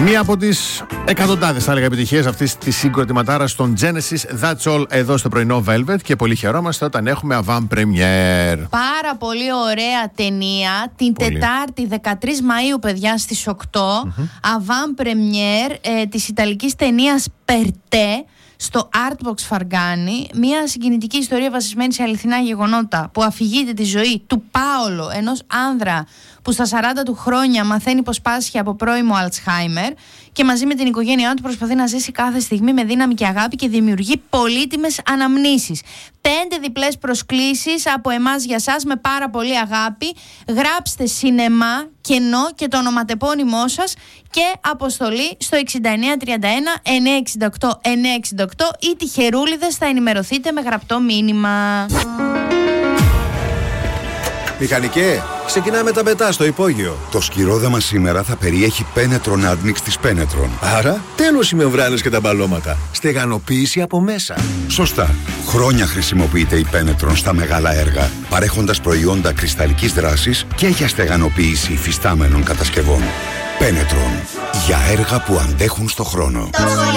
Μία από τις εκατοντάδες, θα έλεγα, επιτυχίες αυτής της συγκροτηματάρας στον Genesis, That's All, εδώ στο πρωινό Velvet, και πολύ χαιρόμαστε όταν έχουμε avant premiere. Πάρα πολύ ωραία ταινία. Την Τετάρτη 13 Μαΐου, παιδιά, στις 8. Avant premiere της ιταλικής ταινίας Perté στο Artbox Φαργκάνη. Μια συγκινητική ιστορία βασισμένη σε αληθινά γεγονότα που αφηγείται τη ζωή του Πάολο, ενός άνδρα που στα 40 του χρόνια μαθαίνει πως πάσχει από πρώιμο Αλτσχάιμερ και μαζί με την οικογένειά του προσπαθεί να ζήσει κάθε στιγμή με δύναμη και αγάπη και δημιουργεί πολύτιμες αναμνήσεις. 5 διπλές προσκλήσεις από εμάς για σας με πάρα πολύ αγάπη. Γράψτε σινεμά, κενό και το ονοματεπώνυμό σας και αποστολή στο 6931 968 968 ή τυχερούλιδες, θα ενημερωθείτε με γραπτό μήνυμα. Μηχανικέ, ξεκινάμε τα πετά στο υπόγειο. Το σκυρόδεμα σήμερα θα περιέχει Penetron Admix της Penetron. Άρα, τέλος οι μεμβράνες και τα μπαλώματα. Στεγανοποίηση από μέσα. Σωστά. Χρόνια χρησιμοποιείται η Penetron στα μεγάλα έργα, παρέχοντας προϊόντα κρυσταλλικής δράσης και για στεγανοποίηση υφιστάμενων κατασκευών. Penetron. Για έργα που αντέχουν στο χρόνο.